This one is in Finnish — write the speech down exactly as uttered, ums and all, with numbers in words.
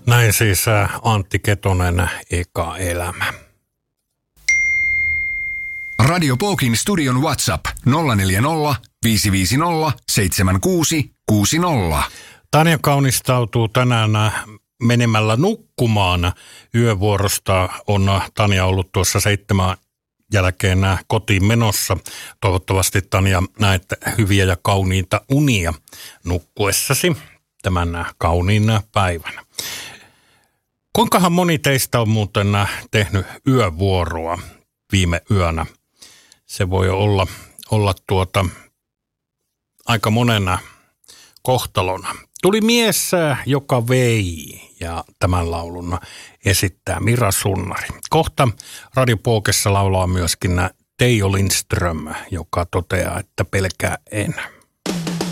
Näin siis Antti Ketonen, Eka elämä. Radio Pookin studion WhatsApp nolla neljä nolla, viisi viisi nolla, seitsemän kuusi kuusi nolla. Tanja kaunistautuu tänään menemällä nukkumaan. Yövuorosta on Tanja ollut tuossa seitsemän jälkeen kotiin menossa. Toivottavasti, Tanja, näet hyviä ja kauniita unia nukkuessasi tämän kauniin päivän. Kuinkahan moni teistä on muuten tehnyt yövuoroa viime yönä? Se voi olla, olla tuota aika monena kohtalona. Tuli mies, joka vei, ja tämän laulun esittää Mira Sunnari. Kohta Radio Pookessa laulaa myöskin Teijo Lindström, joka toteaa, että pelkää en.